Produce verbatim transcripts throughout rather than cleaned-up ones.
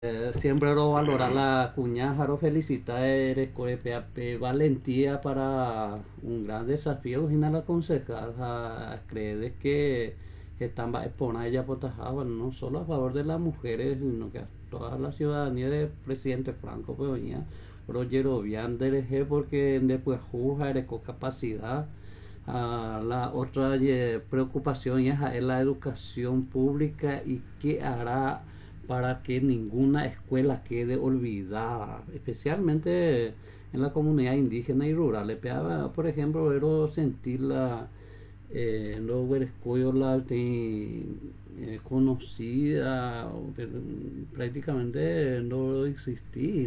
Eh, siempre lo valora la cuñada, lo felicita, eres valentía para un gran desafío y nada aconsejar a creer que están exponer ella potajaba no solo a favor de las mujeres sino que a toda la ciudadanía del presidente Franco pues venía Roger Obián de porque después juzga con capacidad. Uh, la otra eh, preocupación es la educación pública y qué hará para que ninguna escuela quede olvidada, especialmente en la comunidad indígena y rural. Por ejemplo, pero sentir la eh, no escuela eh, conocida, prácticamente no existía.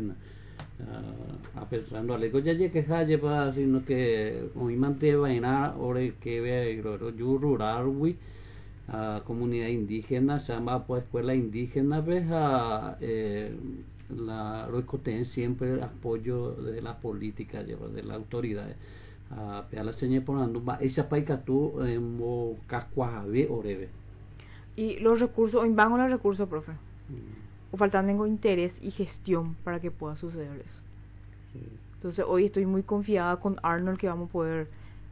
Uh, a pesar de algo ya que haya para sino que hoy mantiene ore que ve yo rural wi a comunidad indígena se llama pues escuela indígena ves a eh, la recoten siempre el apoyo de la política de la autoridad a uh, la señal por ando esa paika tú en mo cascuajabe orebe y los recursos en van los recursos profe mm. o faltan tengo interés y gestión para que pueda suceder eso. Sí. Entonces hoy estoy muy confiada con Arnold que vamos a poder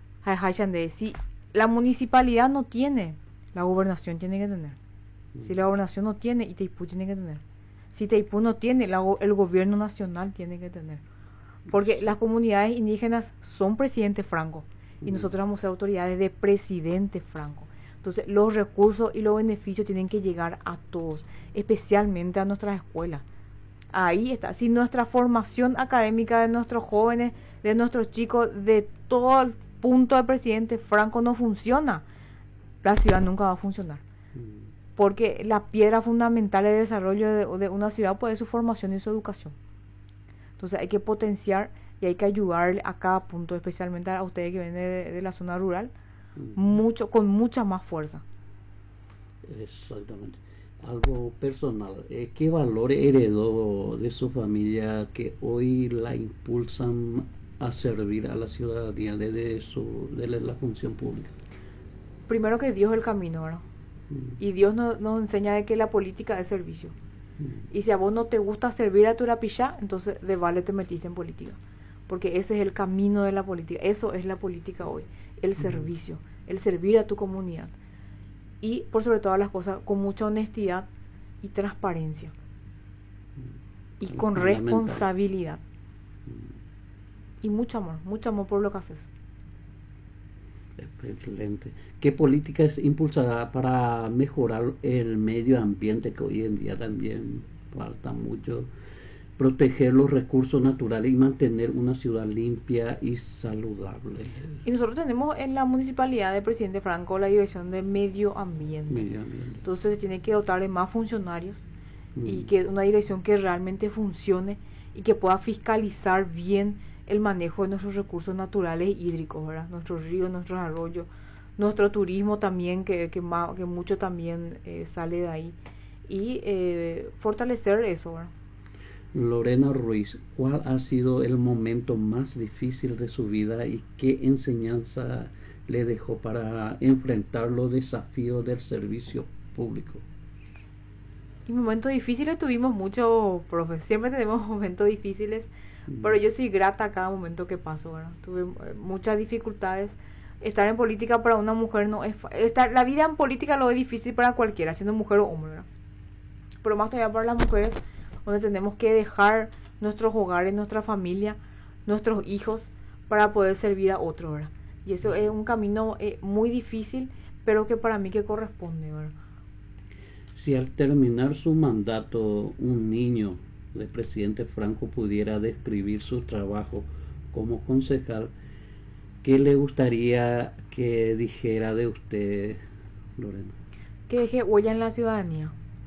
si la municipalidad no tiene, la gobernación tiene que tener. Mm. Si la gobernación no tiene, Itaipú tiene que tener. Si Itaipú no tiene, la, el gobierno nacional tiene que tener. Porque las comunidades indígenas son presidente Franco y mm. nosotros vamos a ser autoridades de presidente Franco. Entonces los recursos y los beneficios tienen que llegar a todos, especialmente a nuestras escuelas. Ahí está. Si nuestra formación académica de nuestros jóvenes, de nuestros chicos, de todo el punto del presidente Franco no funciona, la ciudad nunca va a funcionar. Porque la piedra fundamental del desarrollo de, de una ciudad pues, es su formación y su educación. Entonces hay que potenciar y hay que ayudar a cada punto, especialmente a ustedes que vienen de, de la zona rural, uh-huh. mucho, con mucha más fuerza. Exactamente. Algo personal, eh, ¿qué valor heredó de su familia que hoy la impulsan a servir a la ciudadanía desde su, de la función pública? Primero que Dios es el camino, ¿verdad? Mm. Y Dios nos, nos enseña de que la política es servicio. Mm. Y si a vos no te gusta servir a tu rapilla, entonces de vale te metiste en política. Porque ese es el camino de la política. Eso es la política hoy. El servicio. Mm. El servir a tu comunidad. Y por sobre todas las cosas, con mucha honestidad y transparencia. Mm. Y con responsabilidad. Mm. Y mucho amor. Mucho amor por lo que haces. Excelente. ¿Qué políticas impulsará para mejorar el medio ambiente que hoy en día también falta mucho? Proteger los recursos naturales y mantener una ciudad limpia y saludable. Y nosotros tenemos en la municipalidad de Presidente Franco la dirección de medio ambiente. Medio ambiente. Entonces se tiene que dotar de más funcionarios mm. y que una dirección que realmente funcione y que pueda fiscalizar bien el manejo de nuestros recursos naturales e hídricos, ¿verdad? Nuestros ríos, nuestros arroyos, nuestro turismo también, que, que, más, que mucho también eh, sale de ahí. Y eh, fortalecer eso, ¿verdad? Lorena Ruiz, ¿cuál ha sido el momento más difícil de su vida y qué enseñanza le dejó para enfrentar los desafíos del servicio público? Y momentos difíciles tuvimos mucho, profe. Siempre tenemos momentos difíciles, mm. pero yo soy grata a cada momento que paso, ¿verdad? Tuve muchas dificultades. Estar en política para una mujer no es estar la vida en política lo es difícil para cualquiera, siendo mujer o hombre, ¿verdad? Pero más todavía para las mujeres, donde tenemos que dejar nuestros hogares, nuestra familia, nuestros hijos para poder servir a otros, ¿verdad? Y eso es un camino eh, muy difícil, pero que para mí que corresponde, ¿verdad? Si al terminar su mandato un niño del presidente Franco pudiera describir su trabajo como concejal, ¿qué le gustaría que dijera de usted, Lorena? Que deje huella en la ciudadanía.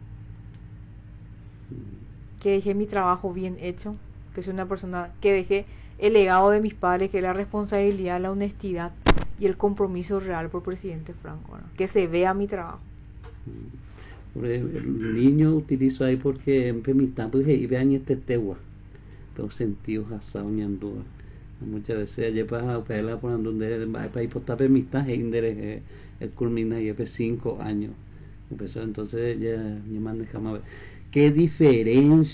Mm. Que dejé mi trabajo bien hecho, que soy una persona que dejé el legado de mis padres, que es la responsabilidad, la honestidad y el compromiso real por presidente Franco, ¿no? Que se vea mi trabajo. El niño utilizo ahí porque en mi tiempo dije y vean este tegua, pero sentidos asado ñandúa. Muchas veces allá para pedirla por donde para ir por tape mitad e el culmina y hace cinco años. Empezó entonces ya ni más dejamos ver. qué diferencia